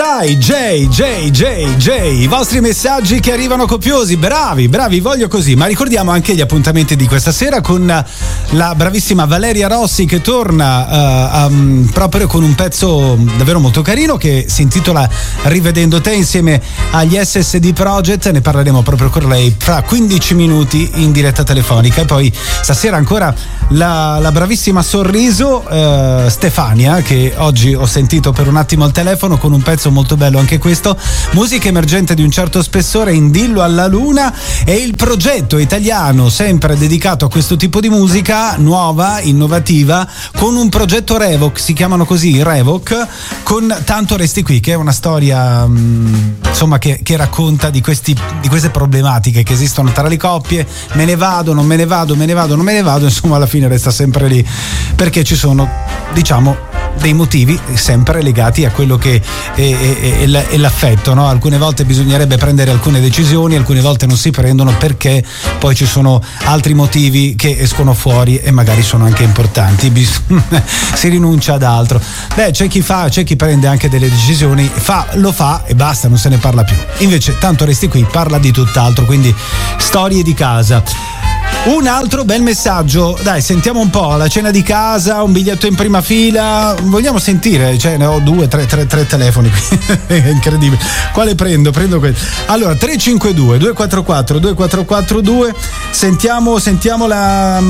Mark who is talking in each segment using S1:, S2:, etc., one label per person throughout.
S1: Dai, J, i vostri messaggi che arrivano copiosi, bravi, voglio così. Ma ricordiamo anche gli appuntamenti di questa sera con la bravissima Valeria Rossi, che torna proprio con un pezzo davvero molto carino che si intitola Rivedendo te, insieme agli SSD Project. Ne parleremo proprio con lei fra 15 minuti in diretta telefonica. E poi stasera ancora la bravissima Sorriso, Stefania, che oggi ho sentito per un attimo al telefono con un pezzo molto bello anche questo, musica emergente di un certo spessore, Indillo alla luna, e il progetto italiano sempre dedicato a questo tipo di musica nuova, innovativa, con un progetto Revoc, si chiamano così, Revoc, con Tanto resti qui, che è una storia insomma che racconta di queste problematiche che esistono tra le coppie. Me ne vado, non me ne vado, insomma alla fine resta sempre lì, perché ci sono, diciamo, dei motivi sempre legati a quello che è l'affetto, no? Alcune volte bisognerebbe prendere alcune decisioni, alcune volte non si prendono perché poi ci sono altri motivi che escono fuori e magari sono anche importanti. Si rinuncia ad altro. C'è chi prende anche delle decisioni, lo fa e basta, non se ne parla più. Invece Tanto resti qui parla di tutt'altro, quindi storie di casa. Un altro bel messaggio, dai, sentiamo un po'. La cena di casa, un biglietto in prima fila, vogliamo sentire? Cioè, ne ho tre telefoni qui. È incredibile. Quale prendo? Prendo quello. Allora, 352 244 2442. Sentiamo la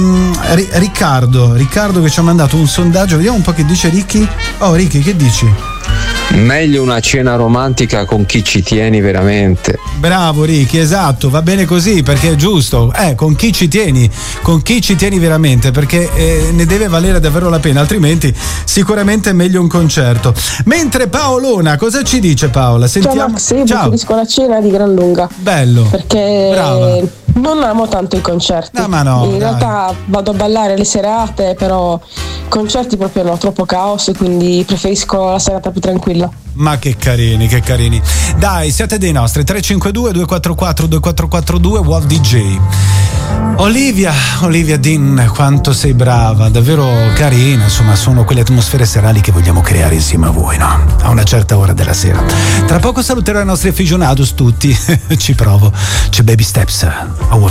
S1: Riccardo che ci ha mandato un sondaggio. Vediamo un po' che dice Ricky. Oh, Ricky, che dici?
S2: Meglio una cena romantica con chi ci tieni veramente.
S1: Bravo Ricky, esatto, va bene così, perché è giusto, con chi ci tieni veramente, perché ne deve valere davvero la pena, altrimenti sicuramente è meglio un concerto. Mentre Paolona, cosa ci dice Paola? Sentiamo.
S3: Ciao Max, io preferisco la cena di gran lunga.
S1: Bello.
S3: Perché brava. Non amo tanto i concerti.
S1: No, ma no,
S3: in realtà vado a ballare le serate, però concerti proprio no, troppo caos, e quindi preferisco la serata più tranquilla.
S1: Ma che carini. Dai, siete dei nostri. 352 244 2442 Wow DJ. Olivia Dean, quanto sei brava, davvero carina. Insomma, sono quelle atmosfere serali che vogliamo creare insieme a voi, no? A una certa ora della sera. Tra poco saluterò i nostri aficionados tutti. Ci provo. C'è Baby Steps.